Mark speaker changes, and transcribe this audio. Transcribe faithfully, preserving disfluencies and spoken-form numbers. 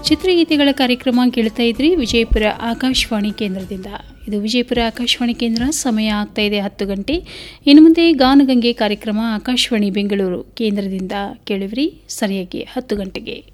Speaker 1: ಚಿತ್ರಗೀತೆಗಳ ಕಾರ್ಯಕ್ರಮ ಕೇಳ್ತಾ ಇದ್ರಿ ವಿಜಯಪುರ ಆಕಾಶವಾಣಿ ಕೇಂದ್ರದಿಂದ. ಇದು ವಿಜಯಪುರ ಆಕಾಶವಾಣಿ ಕೇಂದ್ರ. ಸಮಯ ಆಗ್ತಾ ಇದೆ ಹತ್ತು ಗಂಟೆ. ಇನ್ನು ಮುಂದೆ ಗಾನಗಂಗೆ ಕಾರ್ಯಕ್ರಮ ಆಕಾಶವಾಣಿ ಬೆಂಗಳೂರು ಕೇಂದ್ರದಿಂದ ಕೇಳಿವ್ರಿ ಸರಿಯಾಗಿ ಹತ್ತು ಗಂಟೆಗೆ.